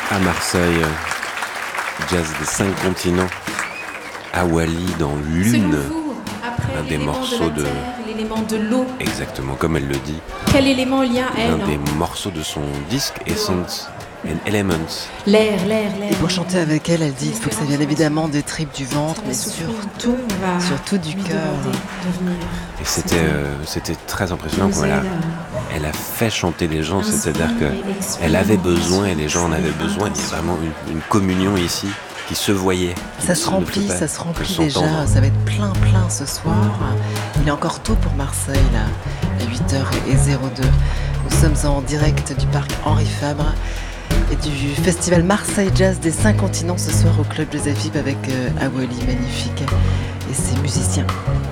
À Marseille, jazz des 5 continents. À Wally dans Lune, après un des morceaux de l'élément de l'eau. Exactement, comme elle le dit. Quel élément il y a à elle? Un des morceaux de son disque Essence and Elements. L'air. Et pour chanter avec elle, elle dit il faut que ça vienne évidemment des tripes du ventre, mais surtout du cœur. Et c'était très impressionnant quand elle a fait chanter les gens, c'est-à-dire qu'elle avait besoin et les gens en avaient besoin. Il y a vraiment une communion ici qui se voyait. Ça se remplit déjà, ça va être plein ce soir. Il est encore tôt pour Marseille, là, à 8h02. Nous sommes en direct du parc Henri Fabre et du festival Marseille Jazz des 5 continents ce soir au Club Joseph Ib avec Awali, magnifique, et ses musiciens.